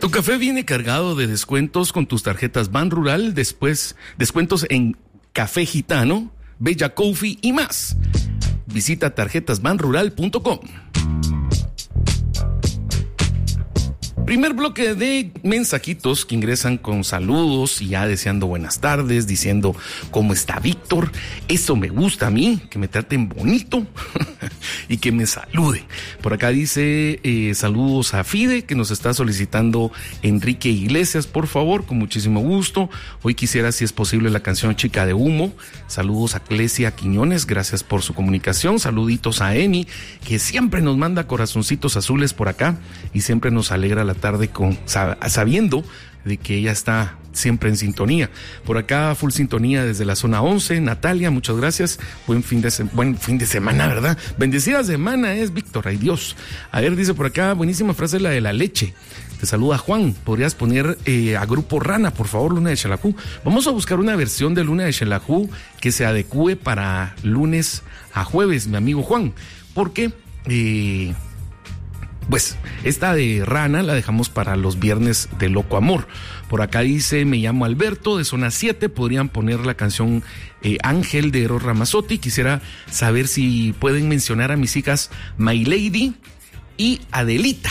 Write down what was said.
Tu café viene cargado de descuentos con tus tarjetas Ban Rural, después descuentos en Café Gitano, Bella Coffee y más. Visita tarjetasbanrural.com. Primer bloque de mensajitos que ingresan con saludos y ya deseando buenas tardes, diciendo cómo está Víctor. Eso me gusta a mí, que me traten bonito y que me salude. Por acá dice saludos a Fide, que nos está solicitando Enrique Iglesias, por favor, con muchísimo gusto. Hoy quisiera, si es posible, la canción Chica de Humo. Saludos a Clesia Quiñones, gracias por su comunicación. Saluditos a Emi, que siempre nos manda corazoncitos azules por acá y siempre nos alegra la tarde sabiendo de que ella está siempre en sintonía. Por acá, full sintonía desde la zona 11. Natalia, muchas gracias. Buen fin de semana, ¿verdad? Bendecida semana es, Víctor. Ay, Dios. A ver, dice por acá, buenísima frase la de la leche. Te saluda Juan. ¿Podrías poner a Grupo Rana, por favor, Luna de Xelajú? Vamos a buscar una versión de Luna de Xelajú que se adecue para lunes a jueves, mi amigo Juan. Porque pues esta de Rana la dejamos para los viernes de Loco Amor. Por acá dice, me llamo Alberto, de zona 7, podrían poner la canción Ángel de Eros Ramazzotti. Quisiera saber si pueden mencionar a mis hijas My Lady y Adelita.